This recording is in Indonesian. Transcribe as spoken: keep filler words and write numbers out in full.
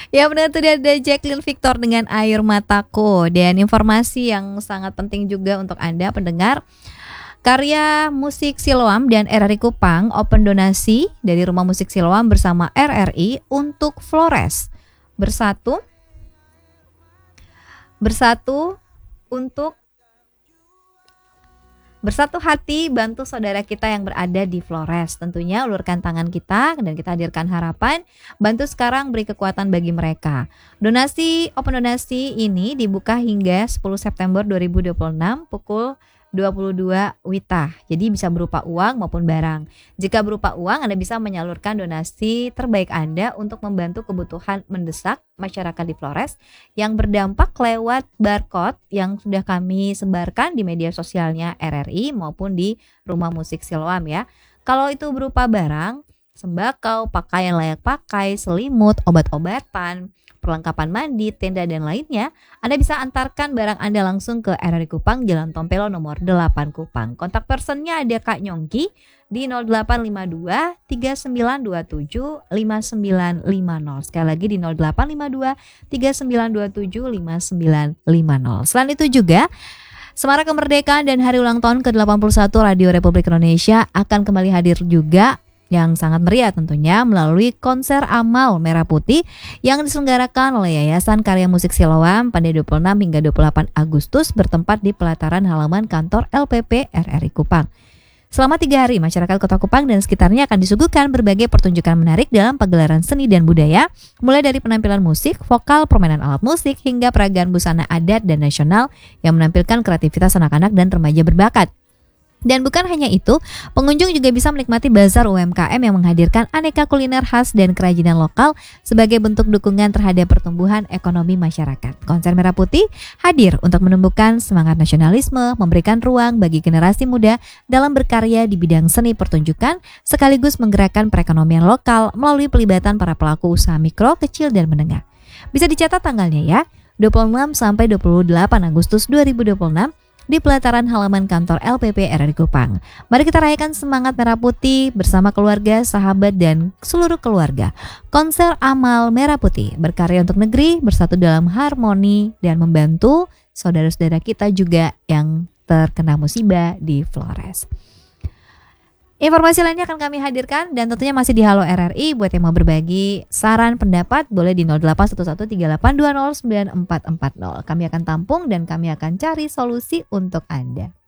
Ya benar, tadi ada Jacqueline Victor dengan Air Mataku. Dan informasi yang sangat penting juga untuk Anda pendengar, karya musik Siloam dan R R I Kupang open donasi dari Rumah Musik Siloam bersama R R I untuk Flores. Bersatu Bersatu untuk bersatu hati bantu saudara kita yang berada di Flores. Tentunya ulurkan tangan kita dan kita hadirkan harapan. Bantu sekarang, beri kekuatan bagi mereka. Donasi open donasi ini dibuka hingga sepuluh September dua ribu dua puluh enam pukul dua puluh dua W I T A. Jadi bisa berupa uang maupun barang. Jika berupa uang, Anda bisa menyalurkan donasi terbaik Anda untuk membantu kebutuhan mendesak masyarakat di Flores yang berdampak lewat barcode yang sudah kami sebarkan di media sosialnya R R I maupun di Rumah Musik Siloam ya. Kalau itu berupa barang, sembako, pakaian layak pakai, selimut, obat-obatan, perlengkapan mandi, tenda dan lainnya, Anda bisa antarkan barang Anda langsung ke R R I Kupang, Jalan Tompelo nomor delapan Kupang. Kontak personnya ada Kak Nyongki di nol delapan lima dua tiga sembilan dua tujuh lima sembilan lima nol. Sekali lagi di nol delapan lima dua tiga sembilan dua tujuh lima sembilan lima nol. Selain itu juga Semarak Kemerdekaan dan Hari Ulang Tahun ke delapan puluh satu Radio Republik Indonesia akan kembali hadir juga yang sangat meriah tentunya melalui konser amal Merah Putih yang diselenggarakan oleh Yayasan Karya Musik Siloam pada dua puluh enam hingga dua puluh delapan Agustus bertempat di pelataran halaman kantor L P P R R I Kupang. Selama tiga hari, masyarakat Kota Kupang dan sekitarnya akan disuguhkan berbagai pertunjukan menarik dalam pagelaran seni dan budaya, mulai dari penampilan musik, vokal, permainan alat musik, hingga peragaan busana adat dan nasional yang menampilkan kreativitas anak-anak dan remaja berbakat. Dan bukan hanya itu, pengunjung juga bisa menikmati bazar U M K M yang menghadirkan aneka kuliner khas dan kerajinan lokal sebagai bentuk dukungan terhadap pertumbuhan ekonomi masyarakat. Konser Merah Putih hadir untuk menumbuhkan semangat nasionalisme, memberikan ruang bagi generasi muda dalam berkarya di bidang seni pertunjukan, sekaligus menggerakkan perekonomian lokal melalui pelibatan para pelaku usaha mikro, kecil, dan menengah. Bisa dicatat tanggalnya ya, dua puluh enam sampai dua puluh delapan Agustus dua ribu dua puluh enam di pelataran halaman kantor L P P R R I Kupang. Mari kita rayakan semangat Merah Putih bersama keluarga, sahabat, dan seluruh keluarga. Konser Amal Merah Putih, berkarya untuk negeri, bersatu dalam harmoni, dan membantu saudara-saudara kita juga yang terkena musibah di Flores. Informasi lainnya akan kami hadirkan dan tentunya masih di Halo R R I. Buat yang mau berbagi saran, pendapat, boleh di nol delapan satu satu tiga delapan dua nol sembilan empat empat nol. Kami akan tampung dan kami akan cari solusi untuk Anda.